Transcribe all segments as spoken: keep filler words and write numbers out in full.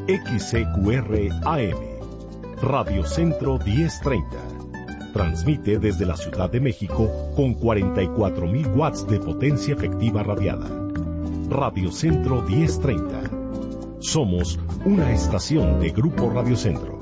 X C Q R A M, Radio Centro diez treinta. Transmite desde la Ciudad de México con cuarenta y cuatro mil watts de potencia efectiva radiada. Radio Centro diez treinta. Somos una estación de Grupo Radio Centro.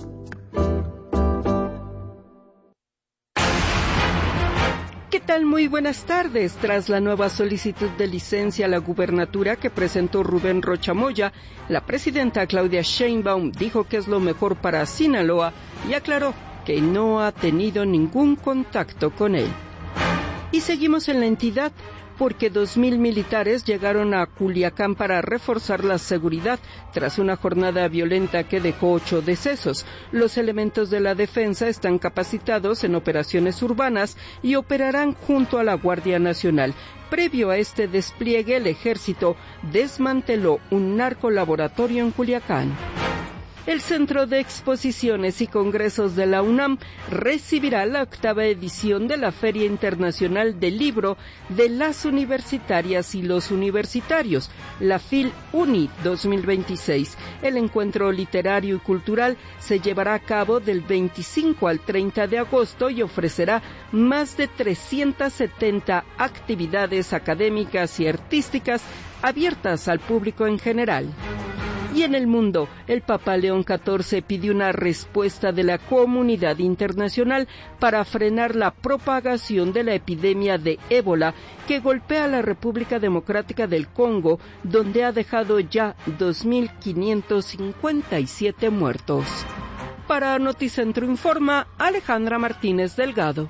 ¿Qué tal? Muy buenas tardes. Tras la nueva solicitud de licencia a la gubernatura que presentó Rubén Rocha Moya, la presidenta Claudia Sheinbaum dijo que es lo mejor para Sinaloa y aclaró que no ha tenido ningún contacto con él. Y seguimos en la entidad porque dos mil militares llegaron a Culiacán para reforzar la seguridad tras una jornada violenta que dejó ocho decesos. Los elementos de la defensa están capacitados en operaciones urbanas y operarán junto a la Guardia Nacional. Previo a este despliegue, el ejército desmanteló un narcolaboratorio en Culiacán. El Centro de Exposiciones y Congresos de la UNAM recibirá la octava edición de la Feria Internacional del Libro de las Universitarias y los Universitarios, la FIL UNI dos mil veintiséis. El encuentro literario y cultural se llevará a cabo del veinticinco al treinta de agosto y ofrecerá más de trescientas setenta actividades académicas y artísticas abiertas al público en general. Y en el mundo, el Papa León catorce pidió una respuesta de la comunidad internacional para frenar la propagación de la epidemia de ébola que golpea a la República Democrática del Congo, donde ha dejado ya dos mil quinientos cincuenta y siete muertos. Para Noticentro Informa, Alejandra Martínez Delgado.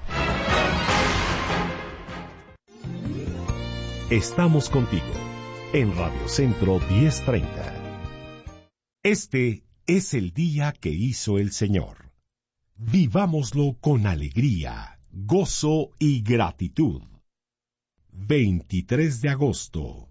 Estamos contigo en Radio Centro diez treinta. Este es el día que hizo el Señor. Vivámoslo con alegría, gozo y gratitud. veintitrés de agosto.